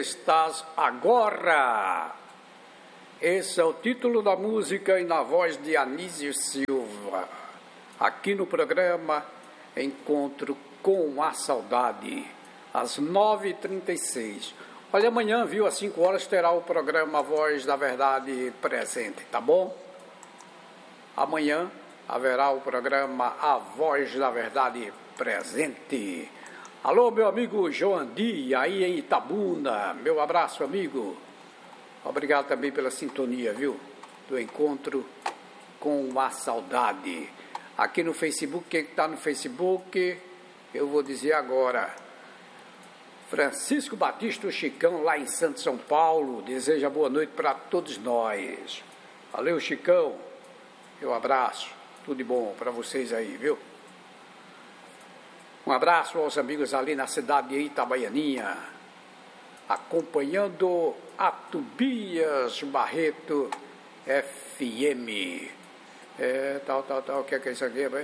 estás agora? Esse é o título da música e na voz de Anísio Silva. Aqui no programa Encontro com a Saudade, às 9h36. Olha, amanhã, viu, às 5 horas terá o programa A Voz da Verdade presente, tá bom? Amanhã haverá o programa A Voz da Verdade presente. Alô, meu amigo Joandi, aí em Itabuna, meu abraço, amigo. Obrigado também pela sintonia, viu, do Encontro com a Saudade. Aqui no Facebook, quem está no Facebook, eu vou dizer agora. Francisco Batista, o Chicão, lá em Santo São Paulo, deseja boa noite para todos nós. Valeu, Chicão, meu abraço, tudo de bom para vocês aí, viu? Um abraço aos amigos ali na cidade de Itabaianinha, acompanhando a Tobias Barreto FM. O que é isso aqui, vai?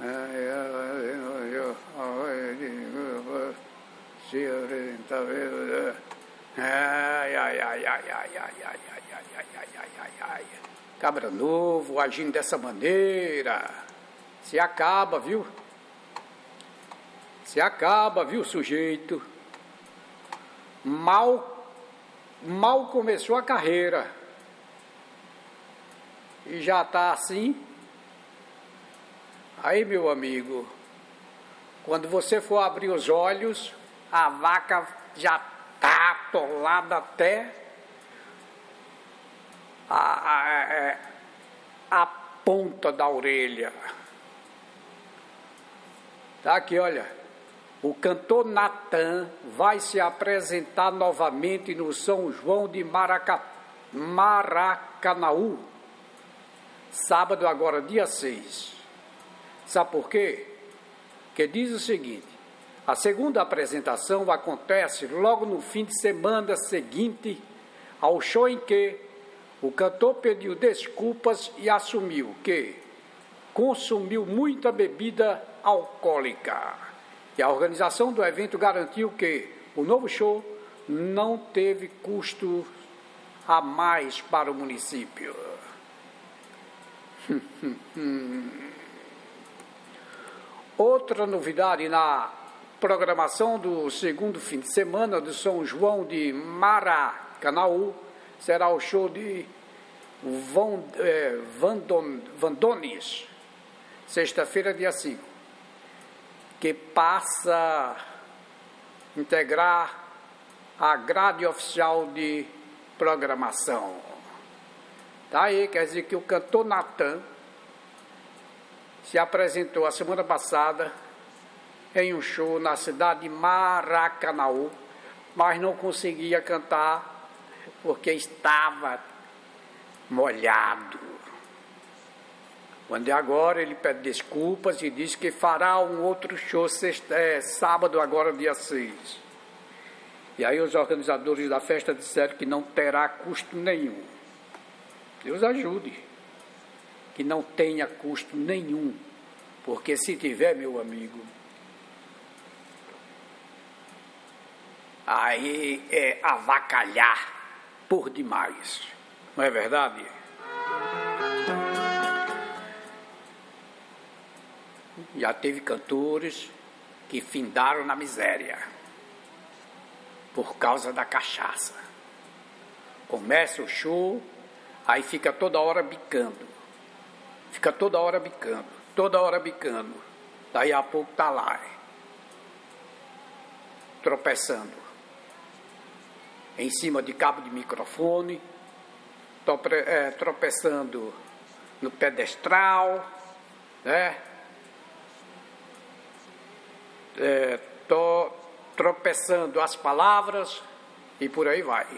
Cabra novo agindo dessa maneira, se acaba, viu? Se acaba, viu, sujeito? Mal começou a carreira e já está assim. Aí, meu amigo, quando você for abrir os olhos, a vaca já está atolada até a ponta da orelha. Tá aqui, olha. O cantor Natan vai se apresentar novamente no São João de Maracanaú, sábado agora, dia 6. Sabe por quê? Que diz o seguinte: a segunda apresentação acontece logo no fim de semana seguinte ao show em que o cantor pediu desculpas e assumiu que consumiu muita bebida alcoólica. E a organização do evento garantiu que o novo show não teve custo a mais para o município. Outra novidade na programação do segundo fim de semana do São João de Maracanaú será o show de Vandones, sexta-feira, dia 5. Que passa a integrar a grade oficial de programação. Tá aí, quer dizer que o cantor Natan se apresentou a semana passada em um show na cidade de Maracanaú, mas não conseguia cantar porque estava molhado. Quando agora ele pede desculpas e diz que fará um outro show sábado agora, dia 6. E aí os organizadores da festa disseram que não terá custo nenhum. Deus ajude, que não tenha custo nenhum, porque se tiver, meu amigo, aí é avacalhar por demais, não é verdade? Já teve cantores que findaram na miséria por causa da cachaça. Começa o show, aí fica toda hora bicando. Daí a pouco tá lá, tropeçando em cima de cabo de microfone, tropeçando no pedestral, né? Tropeçando as palavras e por aí vai.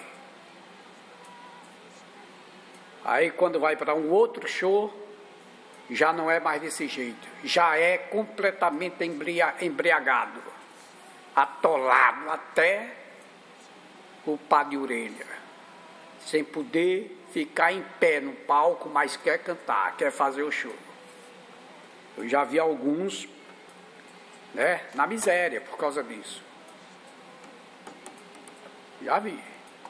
Aí quando vai para um outro show, já não é mais desse jeito, já é completamente embriagado, atolado até o pá de orelha, sem poder ficar em pé no palco, mas quer cantar, quer fazer o show. Eu já vi alguns, né, na miséria por causa disso. Já vi.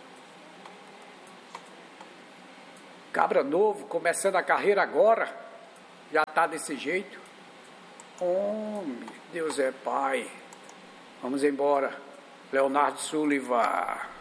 Cabra novo, começando a carreira agora, já tá desse jeito. Homem, Deus é Pai. Vamos embora. Leonardo Sullivan.